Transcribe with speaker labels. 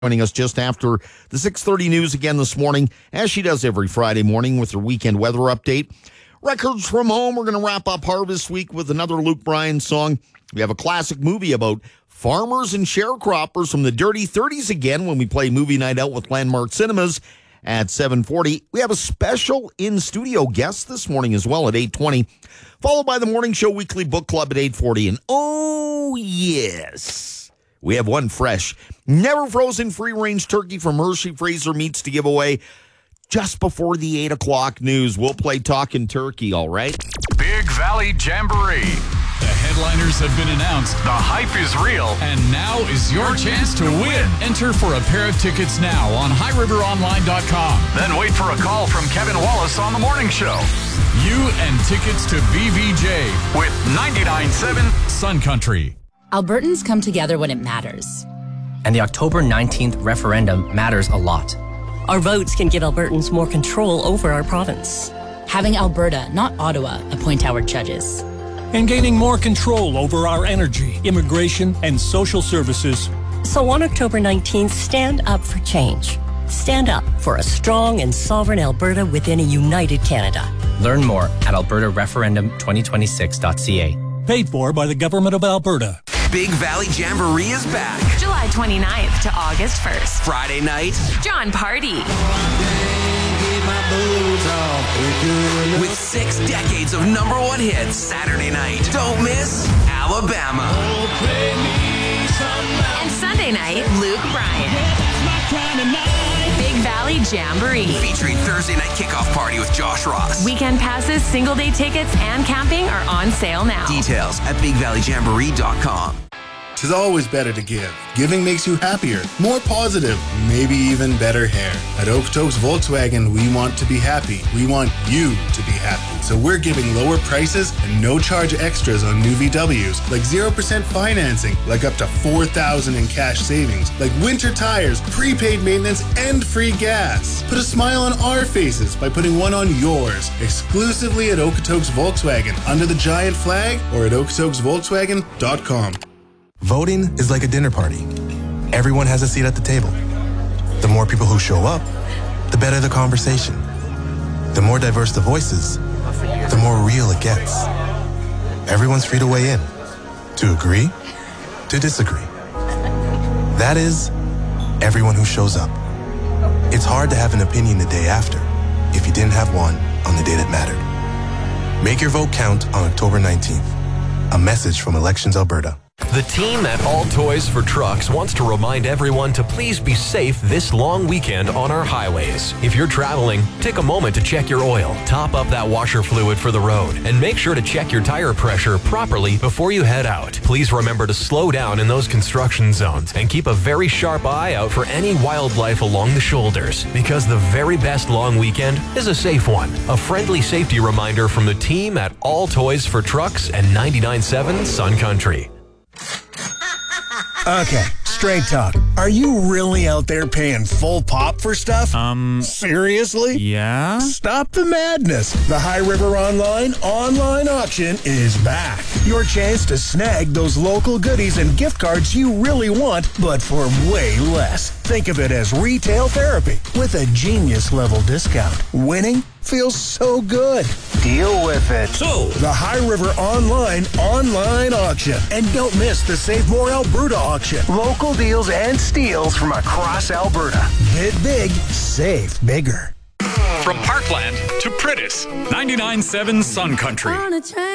Speaker 1: Joining us just after the 6:30 news again this morning, as she does every Friday morning with her weekend weather update. Records from home. We're going to wrap up Harvest Week with another Luke Bryan song. We have a classic movie about farmers and sharecroppers from the Dirty 30s again when we play Movie Night Out with Landmark Cinemas at 7:40. We have a special in-studio guest this morning as well at 8:20, followed by the Morning Show Weekly Book Club at 8:40. And oh, yes, we have one fresh, never frozen free-range turkey from Hershey Fraser Meats to give away just before the 8 o'clock news. We'll play Talkin' Turkey, all right?
Speaker 2: Big Valley Jamboree. The headliners have been announced. The hype is real. And now is your chance to win. Enter for a pair of tickets now on highriveronline.com. Then wait for a call from Kevin Wallace on the morning show. You and tickets to BVJ with 99.7 Sun Country.
Speaker 3: Albertans come together when it matters.
Speaker 4: And the October 19th referendum matters a lot.
Speaker 5: Our votes can give Albertans more control over our province.
Speaker 3: Having Alberta, not Ottawa, appoint our judges.
Speaker 6: And gaining more control over our energy, immigration, and social services.
Speaker 5: So on October 19th, stand up for change. Stand up for a strong and sovereign Alberta within a united Canada.
Speaker 4: Learn more at albertareferendum2026.ca.
Speaker 6: Paid for by the Government of Alberta.
Speaker 7: Big Valley Jamboree is back.
Speaker 8: July 29th to August 1st.
Speaker 7: Friday night,
Speaker 8: John Party.
Speaker 7: With 6 decades of #1 hits. Saturday night, don't miss Alabama.
Speaker 8: And Sunday night, Luke Bryan. Big Valley Jamboree.
Speaker 7: Featuring Thursday night kickoff party with Josh Ross.
Speaker 8: Weekend passes, single day tickets, and camping are on sale now.
Speaker 7: Details at bigvalleyjamboree.com.
Speaker 9: It's always better to give. Giving makes you happier, more positive, maybe even better hair. At Okotoks Volkswagen, we want to be happy. We want you to be happy. So we're giving lower prices and no charge extras on new VWs, like 0% financing, like up to $4,000 in cash savings, like winter tires, prepaid maintenance, and free gas. Put a smile on our faces by putting one on yours, exclusively at Okotoks Volkswagen, under the giant flag or at okotoksvolkswagen.com.
Speaker 10: Voting is like a dinner party. Everyone has a seat at the table. The more people who show up, the better the conversation. The more diverse the voices, the more real it gets. Everyone's free to weigh in, to agree, to disagree. That is, everyone who shows up. It's hard to have an opinion the day after if you didn't have one on the day that mattered. Make your vote count on October 19th. A message from Elections Alberta.
Speaker 11: The team at All Toys for Trucks wants to remind everyone to please be safe this long weekend on our highways. If you're traveling, take a moment to check your oil, top up that washer fluid for the road, and make sure to check your tire pressure properly before you head out. Please remember to slow down in those construction zones and keep a very sharp eye out for any wildlife along the shoulders, because the very best long weekend is a safe one. A friendly safety reminder from the team at All Toys for Trucks and 99.7 Sun Country.
Speaker 12: Okay, straight talk. Are you really out there paying full pop for stuff? Seriously?
Speaker 13: Yeah?
Speaker 12: Stop the madness. The High River online auction is back. Your chance to snag those local goodies and gift cards you really want, but for way less. Think of it as retail therapy with a genius-level discount. Winning feels so good. Deal with it. So, the High River online auction. And don't miss the Save More Alberta auction. Local deals and steals from across Alberta. Bid big, save bigger.
Speaker 2: From Parkland to Pritis, 99.7 Sun Country.